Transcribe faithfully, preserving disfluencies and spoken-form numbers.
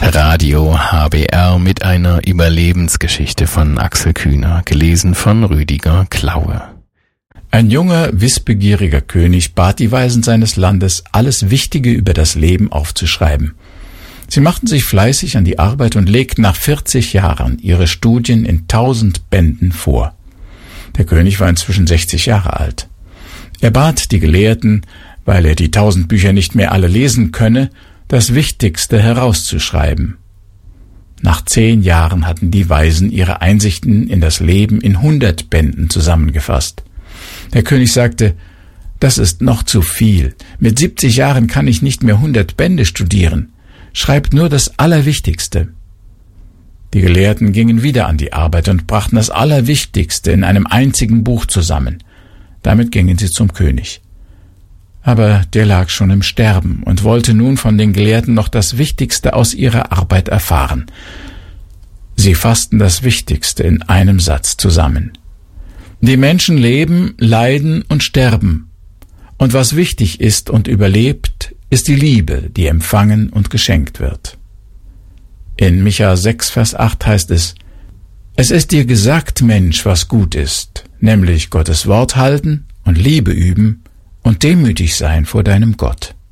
Radio H B R mit einer Überlebensgeschichte von Axel Kühner, gelesen von Rüdiger Klaue. Ein junger, wissbegieriger König bat die Weisen seines Landes, alles Wichtige über das Leben aufzuschreiben. Sie machten sich fleißig an die Arbeit und legten nach vierzig Jahren ihre Studien in tausend Bänden vor. Der König war inzwischen sechzig Jahre alt. Er bat die Gelehrten, weil er die tausend Bücher nicht mehr alle lesen könne, das Wichtigste herauszuschreiben. Nach zehn Jahren hatten die Weisen ihre Einsichten in das Leben in hundert Bänden zusammengefasst. Der König sagte, das ist noch zu viel. Mit siebzig Jahren kann ich nicht mehr hundert Bände studieren. Schreibt nur das Allerwichtigste. Die Gelehrten gingen wieder an die Arbeit und brachten das Allerwichtigste in einem einzigen Buch zusammen. Damit gingen sie zum König. Aber der lag schon im Sterben und wollte nun von den Gelehrten noch das Wichtigste aus ihrer Arbeit erfahren. Sie fassten das Wichtigste in einem Satz zusammen. Die Menschen leben, leiden und sterben. Und was wichtig ist und überlebt, ist die Liebe, die empfangen und geschenkt wird. In Micha sechs, Vers acht heißt es, Es ist dir gesagt, Mensch, was gut ist, nämlich Gottes Wort halten und Liebe üben und demütig sein vor deinem Gott.